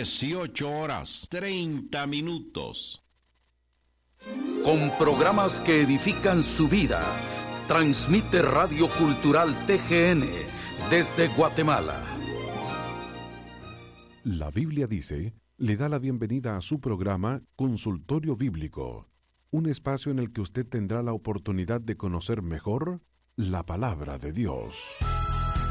18:30. Con programas que edifican su vida, transmite Radio Cultural TGN desde Guatemala. La Biblia dice, le da la bienvenida a su programa Consultorio Bíblico, un espacio en el que usted tendrá la oportunidad de conocer mejor la palabra de Dios.